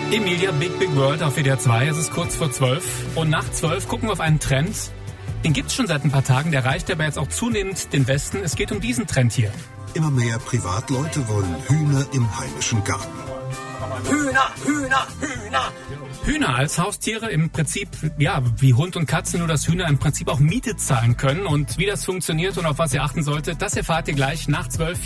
Emilia, Big Big World auf WDR 2. Es ist kurz vor 12. Und nach 12 gucken wir auf einen Trend. Den gibt's schon seit ein paar Tagen. Der erreicht aber jetzt auch zunehmend den Westen. Es geht um diesen Trend hier. Immer mehr Privatleute wollen Hühner im heimischen Garten. Hühner, Hühner, Hühner. Hühner als Haustiere im Prinzip, ja, wie Hund und Katze, nur dass Hühner im Prinzip auch Miete zahlen können. Und wie das funktioniert und auf was ihr achten solltet, das erfahrt ihr gleich nach 12.